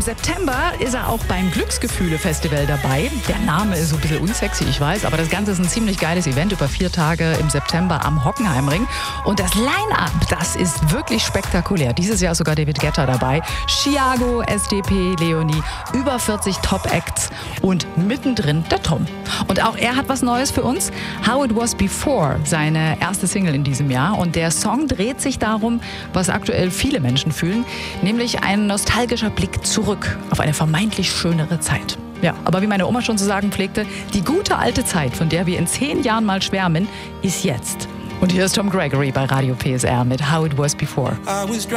September ist er auch beim Glücksgefühle-Festival dabei. Der Name ist so ein bisschen unsexy, ich weiß, aber das Ganze ist ein ziemlich geiles Event über 4 Tage im September am Hockenheimring. Und das Line-Up, das ist wirklich spektakulär. Dieses Jahr ist sogar David Guetta dabei, Chiago, SDP, Leonie, über 40 Top-Acts und mittendrin der Tom. Und auch er hat was Neues für uns. How It Was Before, seine erste Single in diesem Jahr. Und der Song dreht sich darum, was aktuell viele Menschen fühlen, nämlich ein nostalgischer Blick zurück auf eine vermeintlich schönere Zeit. Ja, aber wie meine Oma schon zu sagen pflegte, die gute alte Zeit, von der wir in 10 Jahren mal schwärmen, ist jetzt. Und hier ist Tom Gregory bei Radio PSR mit How It Was Before.